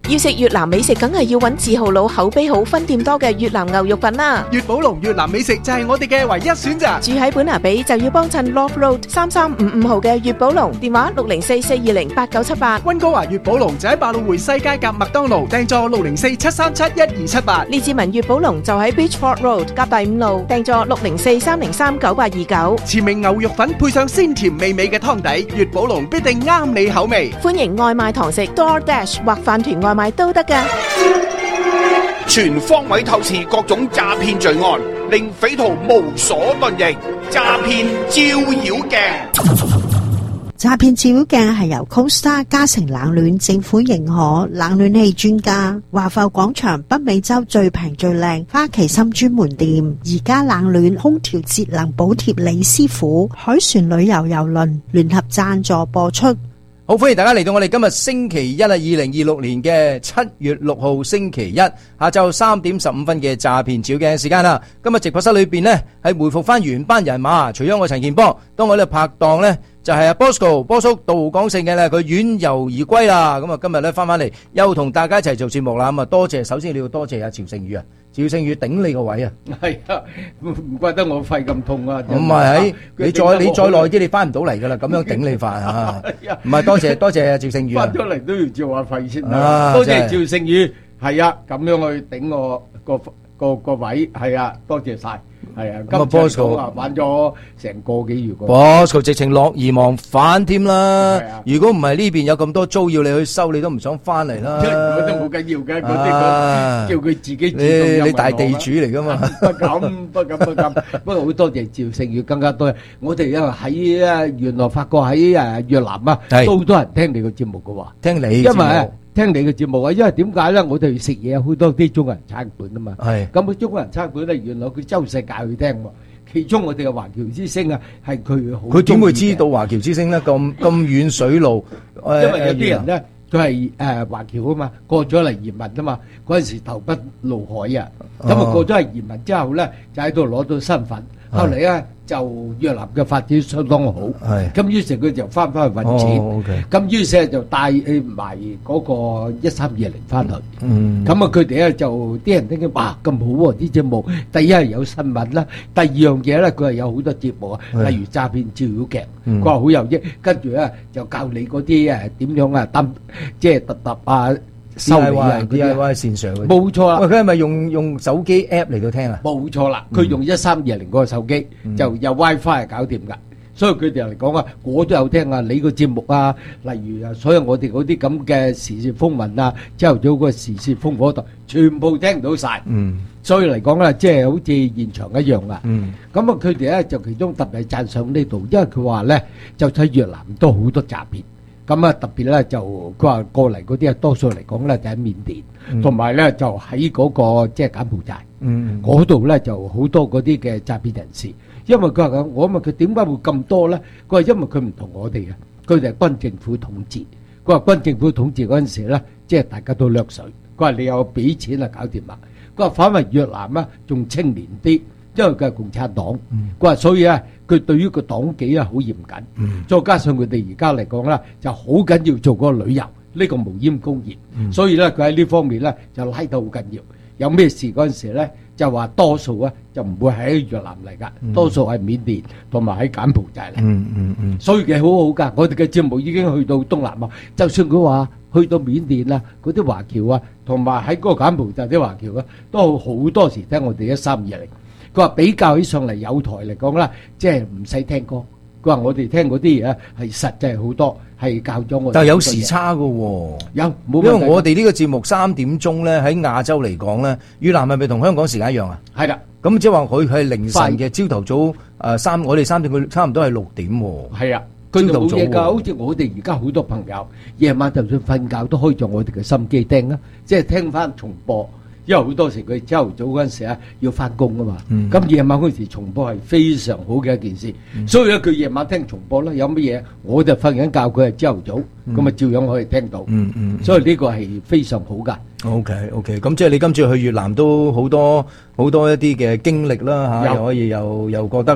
要食越南美食，梗係要揾字號佬、口碑好、分店多嘅越南牛肉粉啦。 粵寶龍越南美食就係我哋嘅唯一選擇。 住喺本拿比就要幫襯 Love Road 3355號嘅粵寶龍，電話604-420-8978。 溫哥華粵寶龍就喺百老匯西街夾麥當勞，訂座604-737-1278。 列治文粵寶龍就喺 Beachford Road 夾第5路，訂座604-303-9829。 馳名牛肉粉配上鮮甜美味嘅湯底，粵寶龍必定啱你口味。 歡迎外賣堂食 DoorDash 或飯團外賣都得㗎。 全方位透視各種詐騙罪案，令匪徒無所遁形。詐騙照妖鏡。 詐騙照妖鏡係由 Costa 嘉誠冷暖政府認可冷暖氣專家，華埠廣場北美洲最平最靚花旗參專門店，而家冷暖空調節能補貼李師傅，海船旅遊郵輪聯合贊助播出。 好，歡迎大家嚟到我哋今日星期一2026年嘅7月6號星期一下晝3點15分嘅詐騙照鏡時間啦。今日直播室裏邊呢係回復翻原班人馬，除咗我陳健波，當我哋拍檔呢就係阿 Bosco 波叔杜廣勝嘅咧，佢遠遊而歸啦。咁啊，今日咧翻嚟又同大家一齊做節目啦。咁啊，多謝，首先你要多謝阿趙勝宇啊，趙勝宇頂你個位啊。 係啊，唔怪得我肺咁痛啊。 唔係，你再耐啲，你翻唔到嚟噶啦。咁樣頂你飯啊。唔係，多謝阿趙勝宇。 翻咗嚟都要照下肺先啦。多謝趙勝宇，係啊，咁樣去頂我個位，係啊，多謝晒。係啊，今次講啊玩咗成個幾月。 Bosco 直情樂而忘返添啦。如果唔係呢邊有咁多租要你去收，你都唔想翻嚟啦。 嗰啲冇緊要嘅，嗰啲叫佢自己自動。 你大地主嚟噶嘛？ 不敢。不過好多謝趙勝宇，更加多。我哋因為喺原來發覺喺越南啊，都好多人聽你個節目噶喎。 聽你節目。 因為聽你嘅節目啊，因為點解咧？我哋食嘢好多啲中國人餐館啊嘛。係。咁個中國人餐館咧，原來佢周世界去聽喎。其中我哋嘅華僑之聲啊，係佢好。 佢點會知道華僑之聲咧？咁遠水路。 因為有啲人咧，佢係華僑啊嘛，過咗嚟移民啊嘛。嗰陣時投奔怒海啊，咁啊過咗嚟移民之後咧，就喺度攞到身份。後嚟咧就越南嘅發展相當好，咁於是佢就翻去揾錢，咁於是就帶埋嗰個1320翻去，咁啊佢哋咧就啲人聽見哇咁好喎啲節目，第一係有新聞啦，第二樣嘢咧佢係有好多節目啊，例如詐騙照妖鏡，佢話好有益，跟住咧就教你嗰啲點樣啊揼即係揼啊。收你啊 ！DIY 線上嘅， 冇錯啦。 喂，佢係咪用手機 app 嚟到聽啊？ 冇錯啦，佢用1320嗰個手機就有 WiFi 係搞掂㗎，所以佢哋嚟講啊，我都有聽啊你個節目啊，例如啊，所有我哋嗰啲咁嘅時事風雲啊，朝頭早嗰個時事風火台，全部聽到晒。所以嚟講咧，即係好似現場一樣啊。咁啊，佢哋咧就其中特別讚賞呢度，因為佢話咧就喺越南都好多詐騙。咁啊，特別咧就佢話過嚟嗰啲啊，多數嚟講咧就喺緬甸，同埋咧就喺嗰個即係柬埔寨，嗰度咧就好多嗰啲嘅詐騙人士。因為佢話咁，我問佢點解會咁多咧？佢話因為佢唔同我哋嘅，佢哋係軍政府統治。佢話軍政府統治嗰陣時咧，即係大家都掠水。佢話你有俾錢啊，搞掂啦。佢話反為越南啊，仲清廉啲。因為佢係共產黨，佢話所以咧，佢對於個黨紀啊好嚴謹，再加上佢哋而家嚟講咧，就好緊要做嗰個旅遊呢個無煙工業，所以咧佢喺呢方面咧就拉得好緊要。有咩事嗰陣時咧，就話多數啊就唔會喺越南嚟噶，多數係緬甸同埋喺柬埔寨嚟。所以佢好好噶，我哋嘅節目已經去到東南亞，就算佢話去到緬甸啊，嗰啲華僑啊，同埋喺嗰個柬埔寨啲華僑啊，都好多時聽我哋1320。佢話比較起上嚟有台嚟講啦，即係唔使聽歌。佢話我哋聽嗰啲嘢係實際好多，係教咗我哋。但係有時差㗎喎，有，因為我哋呢個節目3點鐘咧，喺亞洲嚟講咧，越南係咪同香港時間一樣啊？係啦，咁即係話佢係凌晨嘅朝頭早我哋3點，佢差唔多係6點喎。係啊，佢哋冇嘢㗎，好似我哋而家好多朋友夜晚就算瞓覺都開咗我哋嘅心機聽啊，即係聽翻重播。因為好多時佢朝頭早嗰陣時啊要翻工啊嘛，咁夜晚嗰時重播係非常好嘅一件事，所以咧佢夜晚聽重播咧有乜嘢，我就瞓緊覺，佢係朝頭早，咁啊照樣可以聽到，所以呢個係非常好噶。OK，咁即係你今次去越南都好多一啲嘅經歷啦嚇，又可以又覺得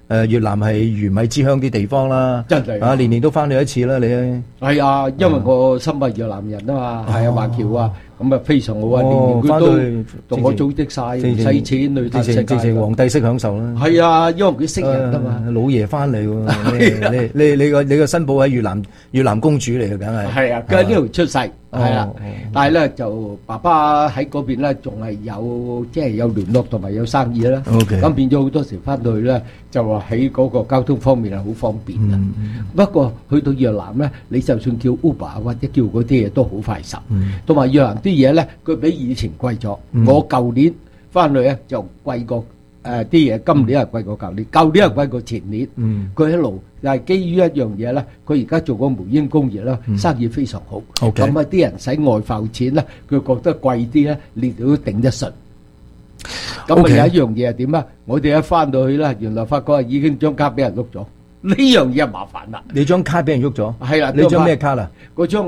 越南係魚米之鄉啲地方啦， 真係啊，年年都翻去一次啦，你係啊，因為我身為越南人啊嘛，係啊，華僑啊，咁啊非常好啊，年年佢翻都去同我組織晒，唔使錢去睇世直情界。 皇帝式享受啦。 係啊，因為佢識人啊嘛。 老爺翻嚟喎，你個新抱喺越南公主嚟嘅，梗係係啊，佢喺呢度出世，係啦。 哦但係咧就爸爸喺嗰邊咧，仲係有即係有聯絡同埋有生意啦。 OK 咁變咗好多時翻到去咧，就話喺嗰個交通方面係好方便嘅。不過去到越南咧，你就算叫 Uber 或者叫嗰啲嘢都好快手，同埋越南啲嘢咧，佢比以前貴咗。我舊年翻去咧就貴過啲嘢，今年係貴過舊年，舊年係貴過前年。佢一路又係基於一樣嘢咧，佢而家做個無煙工業啦，生意非常好。 OK 咁啊，啲人使外埠錢咧，佢覺得貴啲咧，你哋都頂得順。咁啊 OK 有一樣嘢係點啊？我哋一翻到去啦，原來發覺已經張卡俾人碌咗，呢樣嘢麻煩啦。 你張卡俾人喐咗， 係啦， 你張咩卡啊？ 嗰張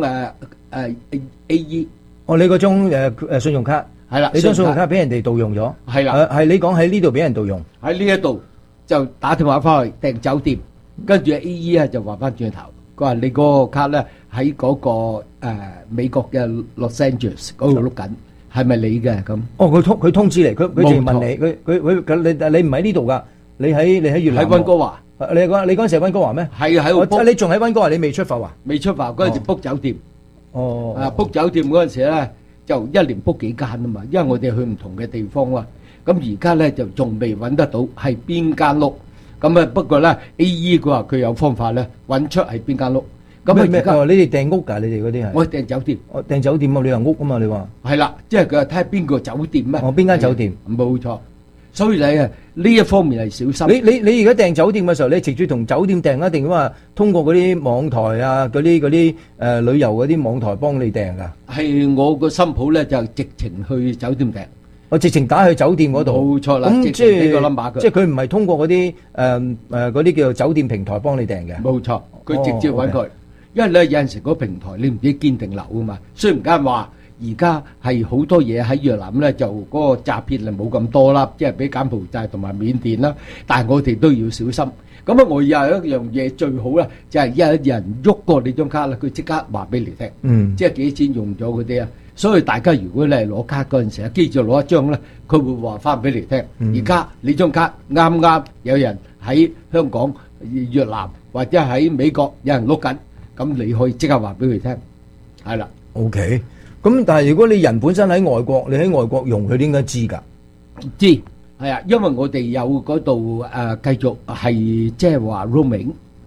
AE 哦，你嗰張信用卡， 係啦， 你張信用卡俾人哋盜用咗， 係啦。 係你講喺呢度俾人盜用， 喺呢一度就打電話翻去訂酒店，跟住 AE 啊就話翻轉頭，佢話你嗰個卡咧喺嗰個美國嘅 Los Angeles 嗰度碌緊，係咪你嘅咁？ 哦，佢通知你，佢直問你，你唔喺呢度㗎，你喺越南喺溫哥華， 你嗰陣時係溫哥華咩？ 係喺度 book， 你仲喺溫哥華，你未出發啊？ 未出發嗰陣時 book 酒店， 哦 book 酒店嗰陣時咧就一年 book 幾間啊嘛，因為我哋去唔同嘅地方啊，咁而家咧就仲未揾得到係邊間屋，咁啊不過咧 AE 佢話佢有方法咧揾出係邊間屋，咁啊而家你哋訂屋㗎？你哋嗰啲係我訂酒店， 我訂酒店啊，旅遊屋啊嘛，你話係啦，即係佢話睇下邊個酒店咩？ 哦邊間酒店？ 冇錯，所以你啊呢一方面係小心。 你而家訂酒店嘅時候，你直接同酒店訂啊，定話通過嗰啲網台啊，嗰啲旅遊嗰啲網台幫你訂㗎？ 係我個新抱咧就直情去酒店訂， 我直情打去酒店嗰度。 冇錯啦， 咁直情俾個 number 佢。 即係佢唔係通過嗰啲嗰啲叫做酒店平台幫你訂嘅。 冇錯，佢直接揾佢，因為咧有陣時嗰平台你唔知堅定流啊嘛。雖然間話而家係好多嘢喺越南咧，就嗰個詐騙係冇咁多啦，即係比柬埔寨同埋緬甸啦，但係我哋都要小心。咁啊，我有一樣嘢最好咧，就係有人喐過你張卡啦，佢即刻話俾你聽，即係幾錢用咗嗰啲啊。所以大家如果你係攞卡嗰陣時啊，記住攞一張咧，佢會話翻俾你聽。而家你張卡啱啱有人喺香港、越南或者喺美國有人碌緊，咁你可以即刻話俾佢聽，係啦。 OK，咁但係如果你人本身喺外國，你喺外國用，佢應該知㗎。 知係啊，因為我哋有嗰度繼續係即係話 roaming。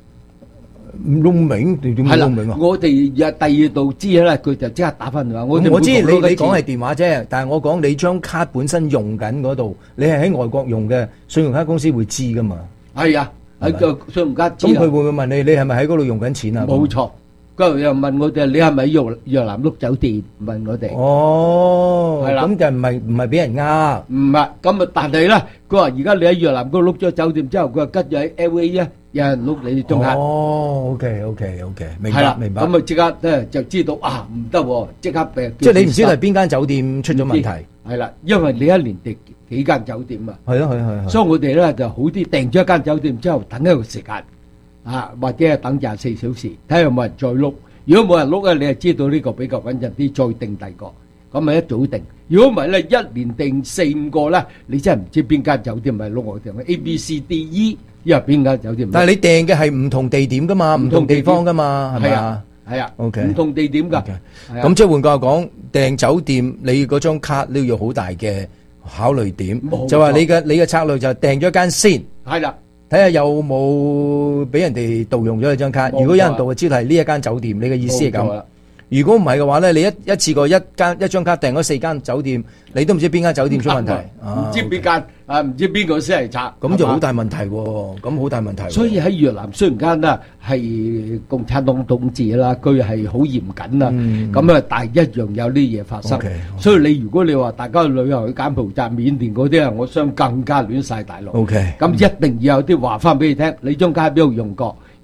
roaming 點係啦 roaming 啊？ 我哋第二度知咧，佢就即刻打翻嚟話。我知你講講係電話啫，但係我講你張卡本身用緊嗰度，你係喺外國用嘅，信用卡公司會知㗎嘛？ 係啊，喺個信用卡知啊。 咁佢會唔會問你係咪喺嗰度用緊錢啊？ 冇錯，佢又問我哋你係咪喺越南碌酒店？問我哋。 哦， 係啦咁就唔係俾人呃。 唔係咁啊，但係咧，佢話而家你喺越南嗰度碌咗酒店之後，佢話跟住喺 LA 咧，有人碌你張卡。 哦，OK，明係啦白，明白。 咁啊，即刻咧就知道啊，唔得喎，即刻俾。 即係你唔知係邊間酒店出咗問題。 係啦，因為你一年訂幾間酒店啊。 係啊。 所以我哋咧就好啲，訂咗一間酒店之後，等一個時間啊，或者係等24小時，睇下有冇人再碌。如果冇人碌咧，你就知道呢個比較穩陣啲，再訂第二個。咁咪一早定。如果唔係咧，一年訂4-5個咧，你真係唔知邊間酒店咪碌我訂 A、B、C、D、E，因為邊間酒店。 但係你訂嘅係唔同地點噶嘛，唔同地方噶嘛，係咪啊？ 係啊。 OK。 唔同地點㗎。 咁即係換句話講，訂酒店你嗰張卡都要好大嘅考慮點，就話你嘅策略就係訂咗間先。 係啦。 睇下有冇俾人哋盜用咗你張卡。如果有人盜，就知道係呢一間酒店。你嘅意思係咁。如果唔係嘅話咧，你一次過一張卡訂咗4間酒店，你都唔知邊間酒店出問題， 唔知邊間啊，唔知邊個先係賊， 咁就好大問題喎。咁好大問題。 所以喺越南雖然間咧係共產黨統治啦，佢係好嚴謹啦，咁啊，但係一樣有啲嘢發生。所以你如果你話大家去旅遊去柬埔寨、緬甸嗰啲啊，我想更加亂晒大陸。咁一定要有啲話翻俾你聽，你張卡喺邊度用過。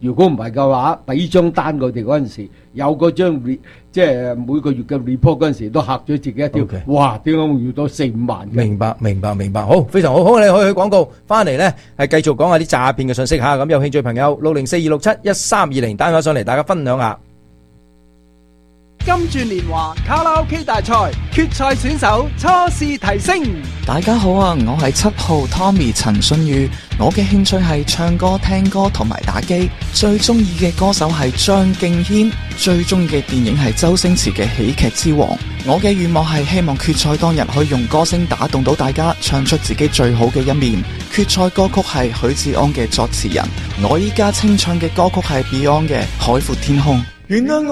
如果唔係嘅話，俾張單我哋嗰陣時，有嗰張即係每個月嘅 report 嗰陣時，都嚇咗自己一跳。 Okay. 哇！點解會要到4-5萬嘅？ 明白。好，非常好。好，我哋去廣告，翻嚟咧係繼續講下啲詐騙嘅信息嚇。咁有興趣朋友604-267-1320打電話上嚟，大家分享下。 金鑽年華卡拉 OK 大賽決賽選手初試提升。 大家好啊，我係7號 Tommy 陳信宇，我嘅興趣係唱歌、聽歌同埋打機，最中意嘅歌手係張敬軒，最中意嘅電影係周星馳嘅喜劇之王。我嘅願望係希望決賽當日可以用歌聲打動到大家，唱出自己最好嘅一面。決賽歌曲係許志安嘅作詞人，我依家清唱嘅歌曲係 Beyond 嘅《海闊天空》。原諒我